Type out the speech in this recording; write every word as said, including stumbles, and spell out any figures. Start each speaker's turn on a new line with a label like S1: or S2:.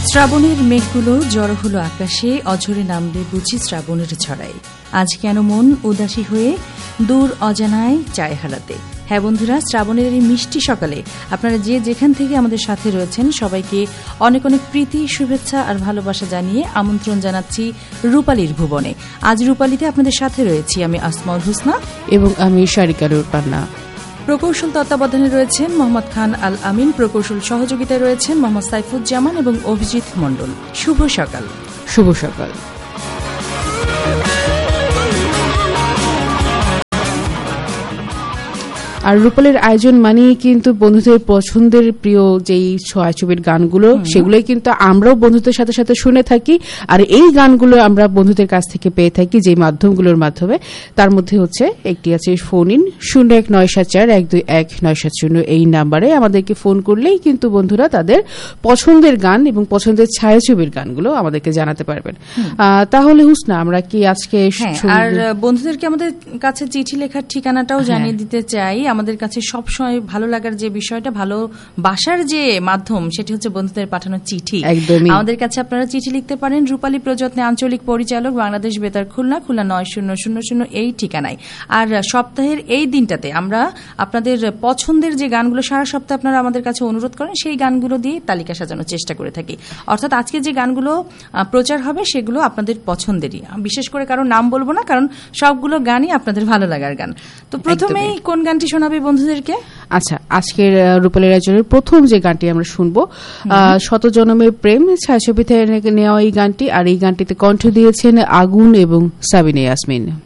S1: শ্রাবণের মেঘগুলো জড়ো হলো আকাশে, অঝরে নামবে বুঝি শ্রাবণের ছড়ায়। আজ কেন মন উদাসী হয়ে দূর অজানায় চায় হারাতে। হ্যাঁ বন্ধুরা, শ্রাবণের এই মিষ্টি সকালে আপনারা যে যেখান থেকে আমাদের সাথে রয়েছেন সবাইকে অনেক অনেক প্রীতি, শুভেচ্ছা আর ভালোবাসা জানিয়ে আমন্ত্রণ জানাচ্ছি রূপালীর ভুবনে। আজ রূপালীতে আপনাদের সাথে রয়েছি আমি আসমাউল হুসনা
S2: এবং আমি শারিকা রূপান্না।
S1: প্রকৌশল তত্ত্বাবধানে রয়েছেন মোহাম্মদ খান আল আমিন, প্রকৌশল সহযোগিতায় রয়েছেন মোহাম্মদ সাইফুজ্জামান এবং অভিজিৎ মণ্ডল। শুভ সকাল।
S2: শুভ সকাল। আর রূপালের আয়োজন মানেই কিন্তু বন্ধুদের পছন্দের প্রিয় যেই ছবির গানগুলো সেগুলোই কিন্তু আমরাও বন্ধুদের সাথে সাথে শুনে থাকি। আর এই গানগুলো আমরা বন্ধুদের কাছ থেকে পেয়ে থাকি যে মাধ্যমগুলোর মাধ্যমে। তার মধ্যে হচ্ছে একটি আছে ফোন ইন শূন্য এক নয় সাত চার এক দুই এক নয় সাত শূন্য, এই নাম্বারে আমাদেরকে ফোন করলেই কিন্তু বন্ধুরা তাদের পছন্দের গান এবং পছন্দের ছায়াছবির গানগুলো আমাদেরকে জানাতে পারবেন। তাহলে হুসনা, আমরা কি আজকে
S1: আর বন্ধুদেরকে আমাদের কাছে চিঠি লেখার ঠিকানাটাও জানিয়ে দিতে চাই। আমাদের কাছে সবসময় ভালো লাগার যে বিষয়টা, ভালোবাসার যে মাধ্যম, সেটি হচ্ছে বন্ধুদের পাঠানো চিঠি। আমাদের কাছে আপনারা চিঠি লিখতে পারেন রূপালী প্রযত্নে আঞ্চলিক পরিচালক, বাংলাদেশ বেতার, খুলনা খুলনা নয় শূন্য শূন্য শূন্য এই ঠিকানায়। আর সপ্তাহের এই দিনটাতে আমরা আপনাদের পছন্দের যে গানগুলো সারা সপ্তাহে আপনারা আমাদের কাছে অনুরোধ করেন সেই গানগুলো দিয়ে তালিকা সাজানোর চেষ্টা করে থাকি। অর্থাৎ আজকে যে গানগুলো প্রচার হবে সেগুলো আপনাদের পছন্দেরই, বিশেষ করে কারো নাম বলবো না, কারণ সবগুলো গানই আপনাদের ভালো লাগার গান। তো প্রথমেই কোন গানটি শোনাবে বন্ধুদেরকে?
S2: আচ্ছা, আজকের রূপালীর আয়োজনের প্রথম যে গানটি আমরা শুনবো শত জনমের প্রেম ছায়াছবি থেকে নেওয়া এই গানটি। আর এই গানটিতে কণ্ঠ দিয়েছেন আগুন এবং সাবিনা ইয়াসমিন।